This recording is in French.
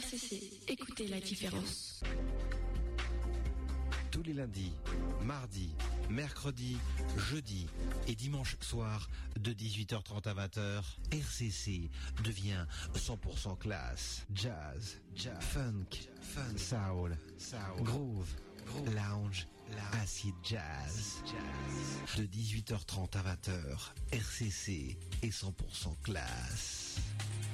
RCC, écoutez la différence. Tous les lundis, mardis, mercredis, jeudis et dimanche soir de 18h30 à 20h, RCC devient 100% classe, jazz, funk, soul, groove, lounge, acid jazz. De 18h30 à 20h, RCC est 100% classe.